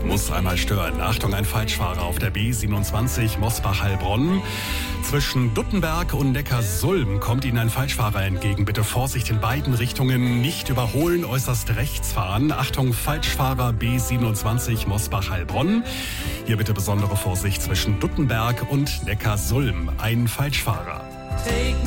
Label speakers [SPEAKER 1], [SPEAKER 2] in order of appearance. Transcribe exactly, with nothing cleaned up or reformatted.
[SPEAKER 1] muss einmal stören. Achtung, ein Falschfahrer auf der B siebenundzwanzig Mosbach-Heilbronn. Zwischen Duttenberg und Neckarsulm kommt Ihnen ein Falschfahrer entgegen. Bitte Vorsicht in beiden Richtungen, nicht überholen, äußerst rechts fahren. Achtung, Falschfahrer B siebenundzwanzig Mosbach-Heilbronn. Hier bitte besondere Vorsicht zwischen Duttenberg und Neckarsulm. Ein Falschfahrer.